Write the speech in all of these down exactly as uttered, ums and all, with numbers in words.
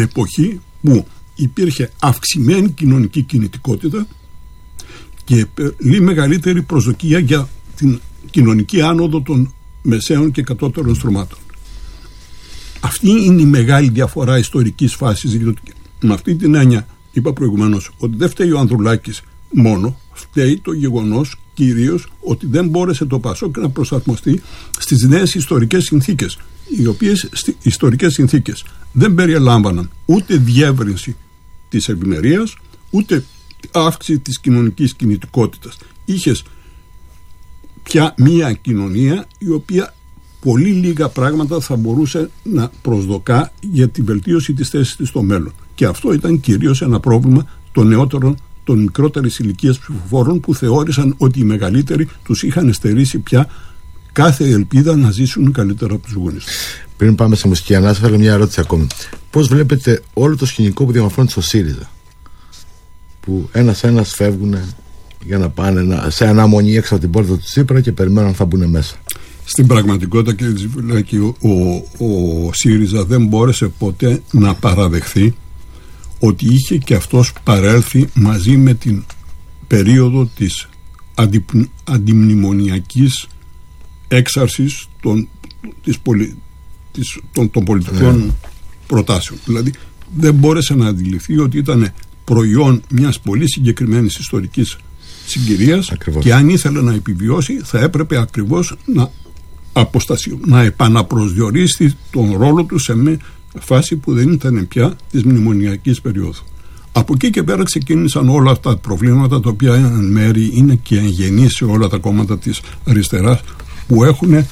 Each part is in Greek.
εποχή που υπήρχε αυξημένη κοινωνική κινητικότητα και πολύ μεγαλύτερη προσδοκία για την κοινωνική άνοδο των μεσαίων και κατώτερων στρωμάτων. Αυτή είναι η μεγάλη διαφορά ιστορικής φάσης, διότι με αυτή την έννοια είπα προηγουμένως ότι δεν φταίει ο Ανδρουλάκης μόνο, φταίει το γεγονός κυρίως ότι δεν μπόρεσε το ΠΑΣΟΚ να προσαρμοστεί στις νέες ιστορικές συνθήκες, οι οποίες στις ιστορικές συνθήκες δεν περιελάμβαναν ούτε διεύρυνση της ευημερίας, ούτε αύξηση της κοινωνικής κινητικότητας. Είχες πια μία κοινωνία η οποία πολύ λίγα πράγματα θα μπορούσε να προσδοκά για τη βελτίωση της θέσης της στο μέλλον. Και αυτό ήταν κυρίως ένα πρόβλημα των νεότερων, των μικρότερης ηλικίας ψηφοφόρων, που θεώρησαν ότι οι μεγαλύτεροι τους είχαν στερήσει πια κάθε ελπίδα να ζήσουν καλύτερα από τους γονείς. Πριν πάμε σε μουσική ανάσα, θέλω μια ερώτηση ακόμη. Πώς βλέπετε όλο το σκηνικό που διαμορφώνεται στο ΣΥΡΙΖΑ, που ένας-ένας φεύγουν για να πάνε σε αναμονή έξω από την πόρτα του Τσίπρα και περιμένουν αν θα μπουν μέσα? Στην πραγματικότητα, κύριε Τζιβουλάκη, ο, ο, ο ΣΥΡΙΖΑ δεν μπόρεσε ποτέ να παραδεχθεί ότι είχε και αυτός παρέλθει μαζί με την περίοδο της αντι, αντιμνημονιακής έξαρσης των, της πολι, της, των, των πολιτικών ναι. προτάσεων. Δηλαδή δεν μπόρεσε να αντιληφθεί ότι ήταν προϊόν μιας πολύ συγκεκριμένης ιστορικής συγκυρίας. Ακριβώς. Και αν ήθελε να επιβιώσει θα έπρεπε ακριβώς να αποστασιω, να επαναπροσδιορίσει τον ρόλο του σε μια φάση που δεν ήταν πια της μνημονιακής περίοδου. Από εκεί και πέρα ξεκίνησαν όλα αυτά τα προβλήματα, τα οποία εν μέρει είναι και εγγενή σε όλα τα κόμματα της αριστεράς, που έχουν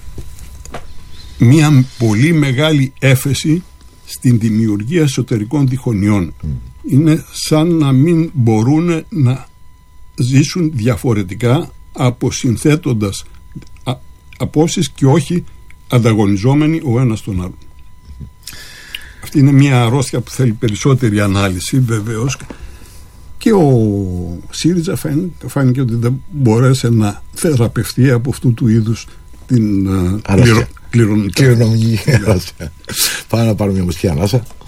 μια πολύ μεγάλη έφεση στην δημιουργία εσωτερικών διχονιών. Mm. Είναι σαν να μην μπορούν να ζήσουν διαφορετικά, αποσυνθέτοντας α, απόψεις και όχι ανταγωνιζόμενοι ο ένας τον άλλον. Αυτή είναι μια αρρώστια που θέλει περισσότερη ανάλυση, βεβαίως, και ο ΣΥΡΙΖΑ φάνηκε ότι δεν μπορέσε να θεραπευτεί από αυτού του είδους την κληρονομική αρρώστια. Πάμε να πάρουμε μια μουσική ανάσα.